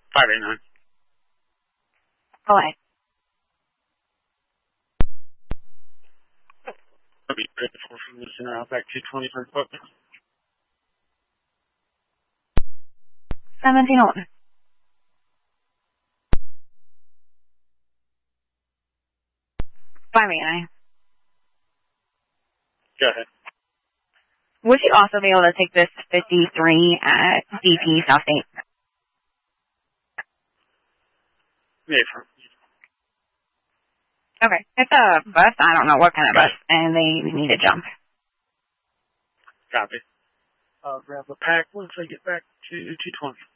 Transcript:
589. Away. I'll be good for listener out back 220 for book. 17 on. Fire me, Go ahead. Would you also be able to take this 53 at DP South State? Yeah, for Okay. It's a bus. I don't know what kind of bus. And they need a jump. Copy. I'll grab the pack once I get back to 220.